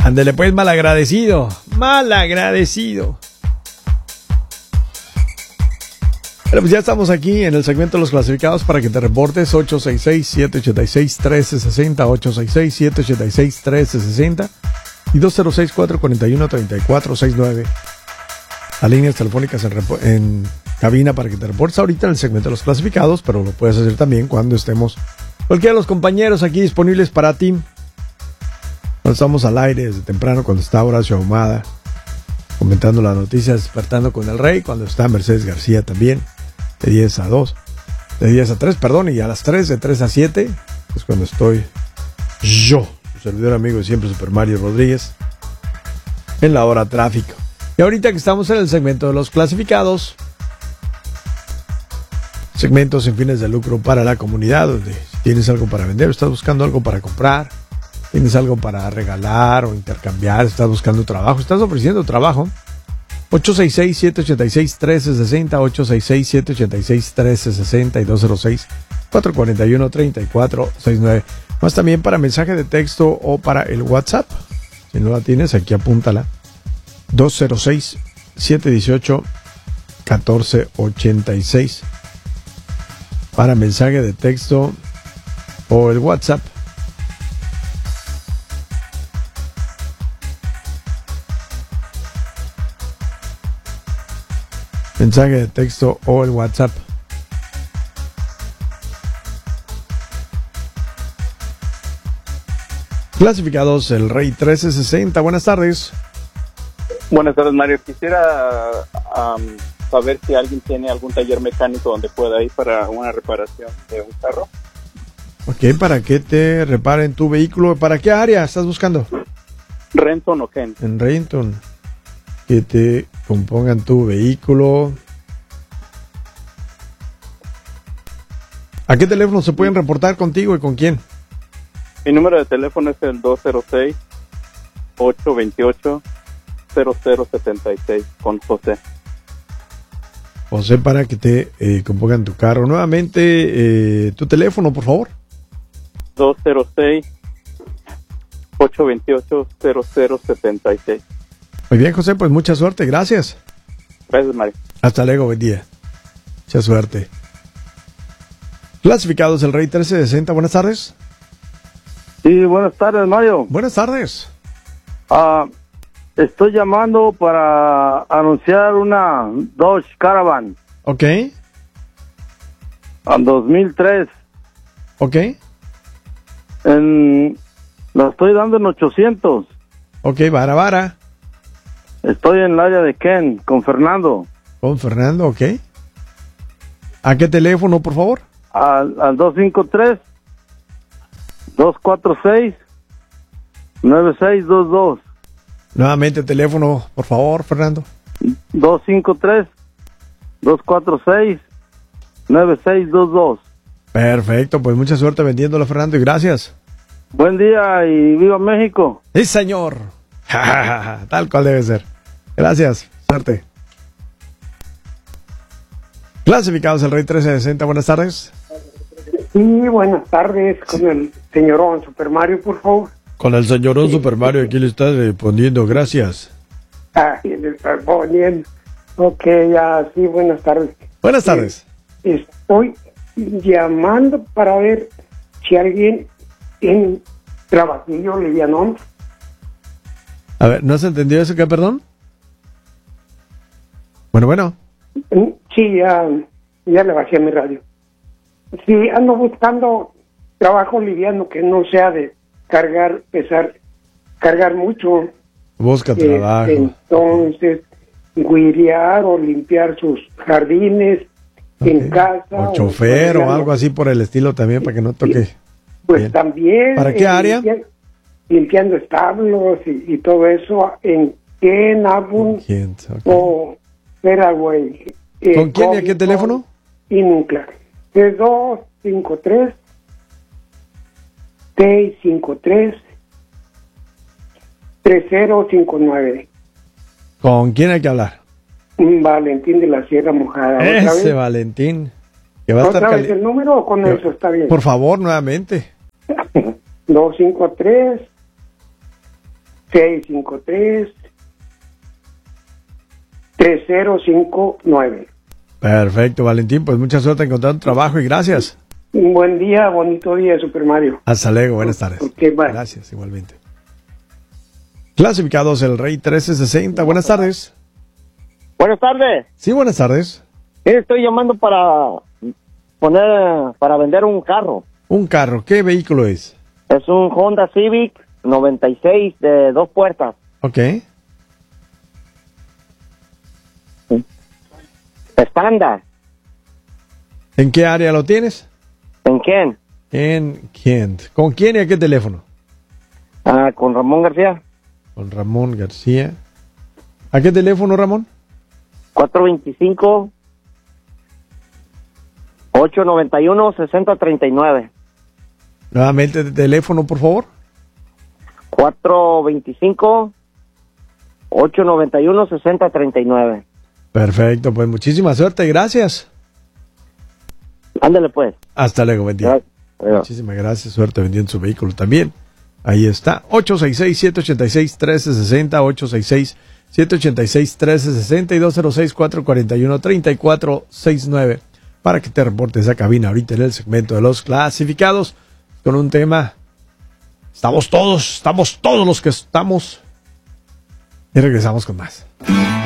Ándele pues, malagradecido. Malagradecido. Bueno, pues ya estamos aquí en el segmento de los clasificados para que te reportes. 866-786-1360, 866-786-1360 y 206-441-3469. Las líneas telefónicas en cabina para que te reportes ahorita en el segmento de los clasificados, pero lo puedes hacer también cuando estemos cualquiera de los compañeros aquí disponibles para ti. Cuando estamos al aire desde temprano, cuando está Horacio Ahumada comentando las noticias, despertando con el Rey, cuando está Mercedes García también, de 10 a 2, de 10 a 3, perdón, y a las 3, de 3 a 7, es cuando estoy yo, su servidor amigo de siempre, Super Mario Rodríguez, en la hora tráfico. Y ahorita que estamos en el segmento de los clasificados, segmentos sin fines de lucro para la comunidad, donde si tienes algo para vender, estás buscando algo para comprar, tienes algo para regalar o intercambiar, estás buscando trabajo, estás ofreciendo trabajo, 866-786-1360, 866-786-1360 y 206-441-3469. Más también para mensaje de texto o para el WhatsApp. Si no la tienes, aquí apúntala. 206-718-1486. Para mensaje de texto o el WhatsApp. Mensaje de texto o el WhatsApp. Clasificados el Rey 1360. Buenas tardes. Buenas tardes, Mario. Quisiera saber si alguien tiene algún taller mecánico donde pueda ir para una reparación de un carro. Ok, ¿para qué te reparen tu vehículo? ¿Para qué área estás buscando? Renton o Kent. En Renton. Que te compongan tu vehículo. ¿A qué teléfono se pueden reportar contigo y con quién? Mi número de teléfono es el 206-828-0076 con José. José, para que te compongan tu carro. Nuevamente, tu teléfono, por favor. 206-828-0076. Muy bien, José, pues mucha suerte, gracias. Gracias, Mario. Hasta luego, buen día. Mucha suerte. Clasificados el Rey 1360, buenas tardes. Sí, buenas tardes, Mario. Buenas tardes. Estoy llamando para anunciar una Dodge Caravan. Ok. A 2003. Ok. La estoy dando en 800. Ok, vara. Estoy en el área de Ken, con Fernando. Con Fernando, ok. ¿A qué teléfono, por favor? Al 253-246-9622. Nuevamente teléfono, por favor, Fernando. 253-246-9622. Perfecto, pues mucha suerte vendiéndolo, Fernando, y gracias. Buen día y viva México. Sí, señor. Tal cual debe ser. Gracias, suerte. Clasificados el Rey 1360, buenas tardes. Sí, buenas tardes, con el señorón Super Mario, por favor. Con el señorón Super Mario, aquí le está respondiendo, gracias. Le está poniendo. Ok, sí, buenas tardes. Buenas tardes. Estoy llamando para ver si alguien en trabajillo livianón. A ver, ¿no has entendido eso qué, perdón? Bueno. Sí, ya le bajé a mi radio. Sí, ando buscando trabajo liviano que no sea de cargar mucho. Busca trabajo. Entonces, guirear o limpiar sus jardines en casa. O chofer o algo así por el estilo también, para que no toque. Pues bien. También. ¿Para qué área? Limpiando establos y todo eso en Ken, Avon o Fairway. ¿Con quién y a qué teléfono? Y Nuclear. 253 653 3059. ¿Con quién hay que hablar? Valentín de la Sierra Mojada. Ese Valentín. Que va a estar ¿Otra vez el número o con eso está bien? Por favor, nuevamente. 253 653-3059. Perfecto, Valentín. Pues mucha suerte encontrando trabajo y gracias. Un buen día, bonito día, Super Mario. Hasta luego, buenas tardes. Okay, bye. Gracias, igualmente. Clasificados el Rey 1360. Buenas tardes. Buenas tardes. Sí, buenas tardes. Estoy llamando para vender un carro. Un carro, ¿qué vehículo es? Es un Honda Civic 96 de 2 puertas. Ok. Estándar. ¿En qué área lo tienes? ¿En quién? En Kent. ¿Con quién y a qué teléfono? Con Ramón García. Con Ramón García. ¿A qué teléfono, Ramón? 425-891-6039. Nuevamente de teléfono, por favor. 425-891-6039. Perfecto, pues muchísima suerte y gracias. Ándale pues. Hasta luego, buen día. Gracias. Muchísimas gracias, suerte vendiendo su vehículo también. Ahí está, 866-786-1360, 866-786-1360 y 206-441-3469 para que te reportes a cabina ahorita en el segmento de los clasificados con un tema. Estamos todos los que estamos y regresamos con más.